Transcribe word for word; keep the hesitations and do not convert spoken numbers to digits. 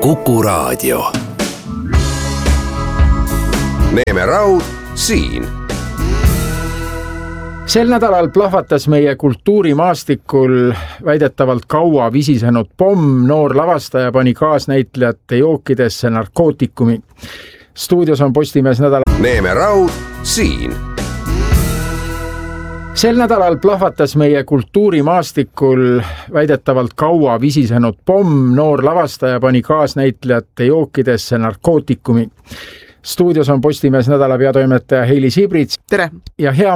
Kuku Raadio. Neeme Raud siin. Sel nädalal plahvatas meie kultuurimaastikul väidetavalt kaua visisenud pomm. Noor lavastaja pani kaasnäitlejate jookidesse narkootikumi. Stuudios on Postimees nädala. Neeme Raud siin. Sel nädalal plahvatas meie kultuurimaastikul väidetavalt kaua visisenud pomm. Noor lavastaja pani kaasnäitlejate jookidesse narkootikumi. Stuudios on Postimees nädala peatoimetaja Heili Sibrits. Tere! Ja hea